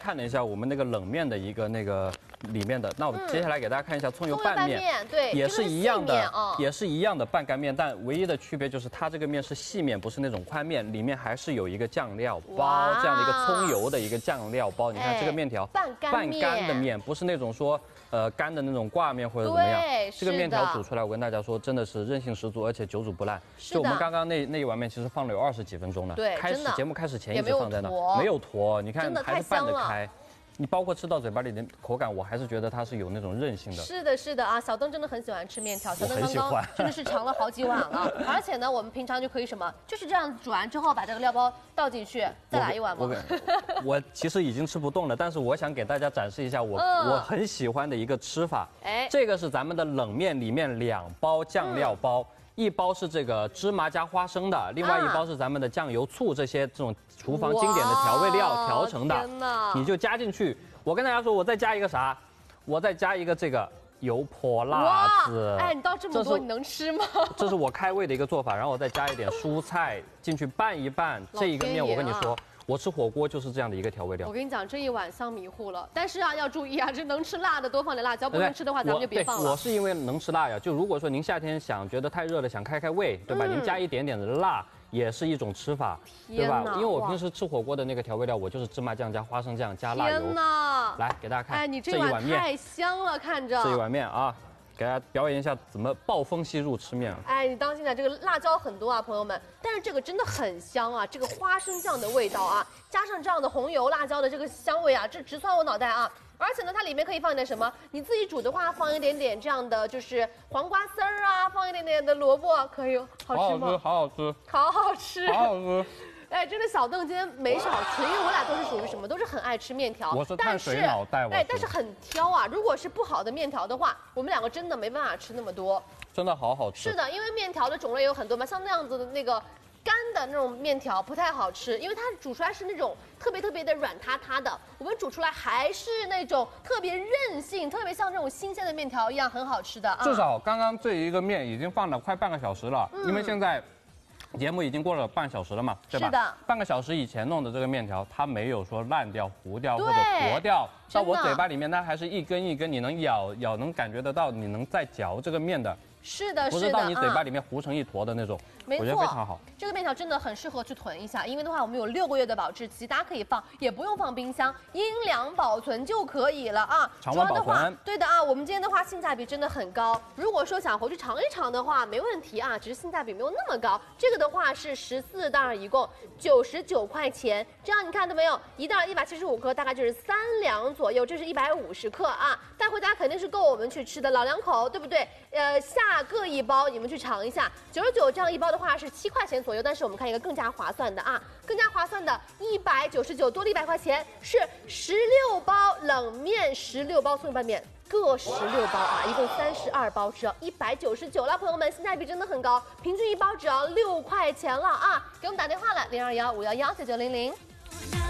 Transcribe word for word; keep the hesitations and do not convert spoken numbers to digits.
看了一下我们那个冷面的一个那个里面的，那我们接下来给大家看一下葱油拌面， 对， 也是一样的， 哦、 也是一样的拌干面，但唯一的区别就是它这个面是细面，不是那种宽面，里面还是有一个酱料包，这样的一个葱油的一个酱料包。你看这个面条， 拌干拌干的面，不是那种说呃干的那种挂面或者怎么样。这个面条煮出来，我跟大家说，真的是韧性十足，而且久煮不烂。就我们刚刚那那一碗面，其实放了有二十几分钟呢。 对， 开始节目开始前一直放在那，没有坨，你看还是拌得开。你包括吃到嘴巴里的口感，我还是觉得它是有那种韧性的。 是的，是的啊，小邓真的很喜欢吃面条，小邓刚刚真的是尝了好几碗了。而且呢，我们平常就可以什么，就是这样煮完之后，把这个料包倒进去，再来一碗吗？ 我我其实已经吃不动了，但是我想给大家展示一下我、嗯、我很喜欢的一个吃法。哎，这个是咱们的冷面里面两包酱料包。嗯，一包是这个芝麻加花生的，另外一包是咱们的酱油、醋这些这种厨房经典的调味料调成的，你就加进去。我跟大家说，我再加一个啥？我再加一个这个油泼辣子。 哎，你倒这么多，你能吃吗？ 这是我开胃的一个做法，然后我再加一点蔬菜进去拌一拌。这一个面，我跟你说。我吃火锅就是这样的一个调味料。 我跟你讲，这一碗香迷糊了。但是啊，要注意啊，这能吃辣的多放点辣椒，不能吃的话咱们就别放了。 我是因为能吃辣呀，就如果说您夏天想觉得太热了，想开开胃，对吧？嗯、您加一点点的辣也是一种吃法，对吧？因为我平时吃火锅的那个调味料，我就是芝麻酱加花生酱加辣油。 天哪！ 来给大家看， 哎，你这一碗面太香了，看着。 这一碗面啊。给大家表演一下怎么暴风吸入吃面。 哎，你当心点，这个辣椒很多啊，朋友们。但是这个真的很香啊，这个花生酱的味道啊，加上这样的红油辣椒的这个香味啊，这直窜我脑袋啊。而且呢，它里面可以放一点什么？你自己煮的话，放一点点这样的就是黄瓜丝儿啊，放一点点的萝卜，可以好吃吗？ 好好吃， 好好吃， 好好吃。 哎，真的小邓今天没少吃，因为我俩都是属于什么，都是很爱吃面条。 我是碳水脑袋， 哎，但是很挑啊。如果是不好的面条的话，我们两个真的没办法吃那么多。 真的好好吃。 是的，因为面条的种类有很多嘛，像那样子的那个干的那种面条不太好吃，因为它煮出来是那种特别特别的软塌塌的。我们煮出来还是那种特别韧性，特别像这种新鲜的面条一样很好吃的啊。 至少刚刚这一个面已经放了快半个小时了，嗯、因为现在。节目已经过了半小时了嘛，对吧？ 是的。 半个小时以前弄的这个面条，它没有说烂掉、糊掉或者坨掉，到我嘴巴里面，它还是一根一根，你能咬咬，能感觉得到，你能再嚼这个面的。 是的，是的， 不是到你嘴巴里面糊成一坨的那种， 没错， 我觉得非常好。 这个面条真的很适合去囤一下，因为的话我们有六个月的保质期，大家可以放，也不用放冰箱，阴凉保存就可以了啊。 常温保存。 对的啊，我们今天的话性价比真的很高。如果说想回去尝一尝的话，没问题啊，只是性价比没有那么高。这个的话是十四袋，一共九十九块钱。这样你看到没有？一袋一百七十五克，大概就是三两左右，这是一百五十克啊，带回家肯定是够我们去吃的，老两口，对不对？呃，下各一包。你们去尝一下，九十九这样一包的话是七块钱左右，但是我们看一个更加划算的啊，更加划算的，一百九十九多了一百块钱，是十六包冷面，十六包葱油拌面，各十六包啊，一共三十二包，只要一百九十九了，朋友们，性价比真的很高，平均一包只要六块钱了啊！给我们打电话了，零二幺五幺幺九九零零。